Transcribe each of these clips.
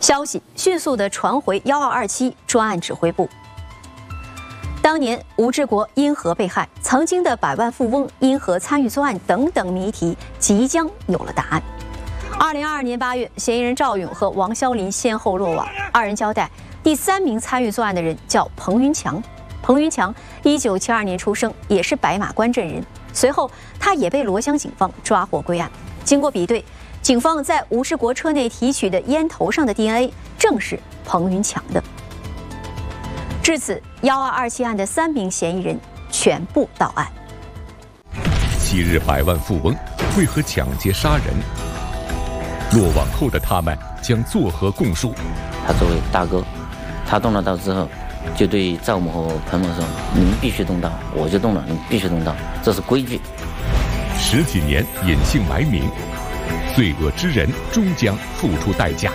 消息迅速地传回1227专案指挥部。当年吴志国因何被害，曾经的百万富翁因何参与作案等等谜题即将有了答案。2022年8月，嫌疑人赵勇和王肖林先后落网。二人交代，第3名参与作案的人叫彭云强。彭云强1972年出生，也是白马关镇人。随后，他也被罗乡警方抓获归案。经过比对，警方在吴志国车内提取的烟头上的 DNA 正是彭云强的。至此，1227案的3名嫌疑人全部到案。 昔日百万富翁为何抢劫杀人？落网后的他们将作何供述？ 他作为大哥，他动了刀之后，就对赵某和彭某说：“你们必须动刀，我就动了，你们必须动刀，这是规矩。 ”10几年隐姓埋名，罪恶之人终将付出代价。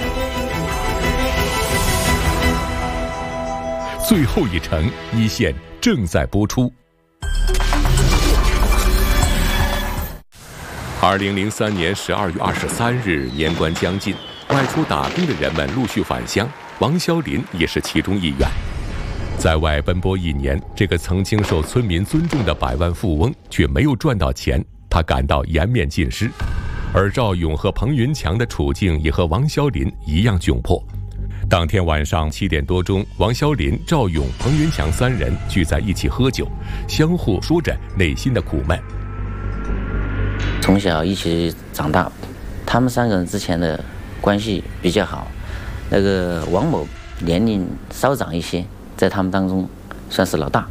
最后一城一线正在播出。2003年12月23日，年关将近，外出打工的人们陆续返乡，王肖林也是其中一员。在外奔波1年，这个曾经受村民尊重的百万富翁却没有赚到钱，他感到颜面尽失。而赵勇和彭云强的处境也和王肖林一样窘迫。当天晚上7点多钟，王肖林、赵勇、彭云强3人聚在一起喝酒，相互说着内心的苦闷。 从小一起长大，他们3个人之前的关系比较好。那个王某年龄稍长一些，在他们当中算是老大。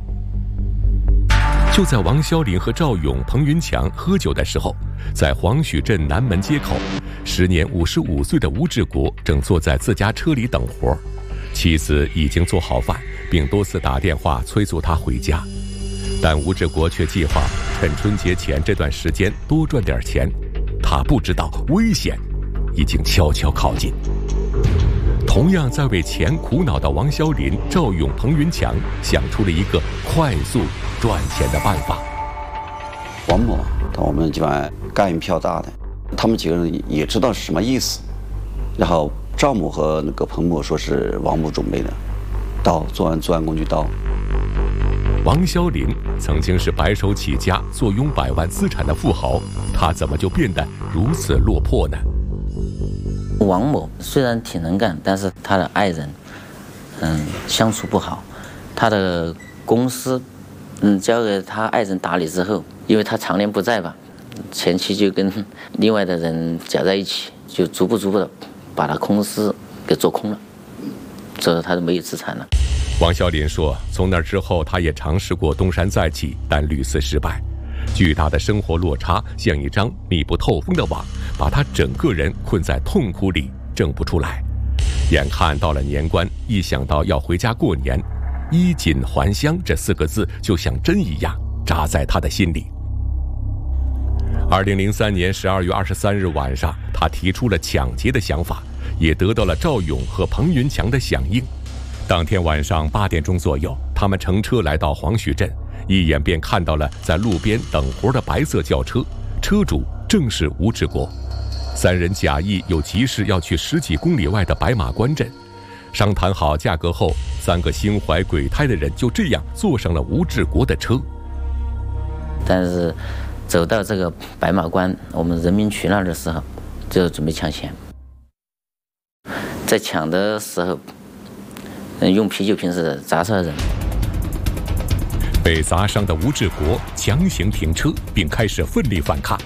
就在王肖林和赵勇、彭云强喝酒的时候，在黄许镇南门街口，时年55岁的吴志国正坐在自家车里等活，妻子已经做好饭，并多次打电话催促他回家。但吴志国却计划趁春节前这段时间多赚点钱，他不知道危险已经悄悄靠近。同样在为钱苦恼的王肖林、赵勇、彭云强想出了一个快速赚钱的办法。 王某，我们基本上干一票大的，他们几个人也知道是什么意思。然后赵某和那个彭某说是王某准备的刀，作案工具刀。 王肖林曾经是白手起家、坐拥100万资产的富豪，他怎么就变得如此落魄呢？ 王某虽然挺能干，但是他的爱人，相处不好。他的公司，交给他爱人打理之后，因为他常年不在吧，前期就跟另外的人搅在一起，就逐步的把他公司给做空了，所以他都没有资产了。 王肖林说，从那之后，他也尝试过东山再起，但屡次失败。巨大的生活落差像一张密不透风的网，把他整个人困在痛苦里，挣不出来。眼看到了年关，一想到要回家过年，衣锦还乡这4个字就像针一样扎在他的心里。2003年12月23日晚上，他提出了抢劫的想法，也得到了赵勇和彭云强的响应。当天晚上8点钟左右，他们乘车来到黄许镇，一眼便看到了在路边等活的白色轿车，车主正是吴志国。3人假意有急事要去10几公里外的白马关镇，商谈好价格后，3个心怀鬼胎的人就这样坐上了吴志国的车。 但是走到这个白马关我们人民区那儿的时候，就准备抢钱。在抢的时候，用啤酒瓶子砸伤人。 被砸伤的吴志国强行停车，并开始奋力反抗，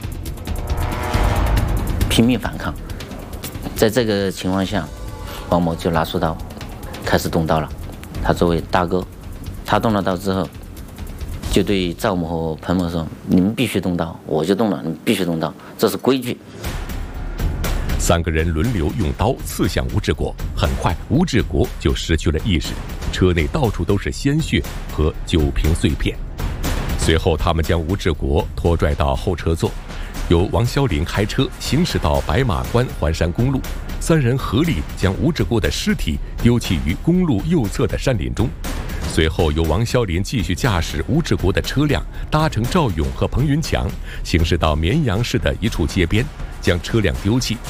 拼命反抗。在这个情况下，王某就拿出刀，开始动刀了。他作为大哥，他动了刀之后，就对赵某和彭某说：“你们必须动刀，我就动了，你们必须动刀，这是规矩。 ”3个人轮流用刀刺向吴志国，很快吴志国就失去了意识，车内到处都是鲜血和酒瓶碎片。随后他们将吴志国拖拽到后车座，由王肖林开车行驶到白马关环山公路，3人合力将吴志国的尸体丢弃于公路右侧的山林中。随后由王肖林继续驾驶吴志国的车辆，搭乘赵勇和彭云强，行驶到绵阳市的一处街边，将车辆丢弃。